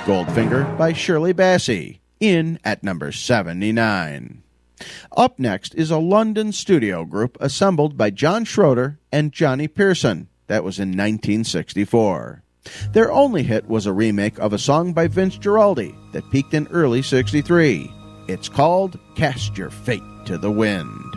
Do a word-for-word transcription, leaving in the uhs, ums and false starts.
Goldfinger by Shirley Bassey, in at number seventy-nine. Up next is a London studio group assembled by John Schroeder and Johnny Pearson. That was in nineteen sixty-four. Their only hit was a remake of a song by Vince Guaraldi that peaked in early sixty-three. It's called Cast Your Fate to the Wind.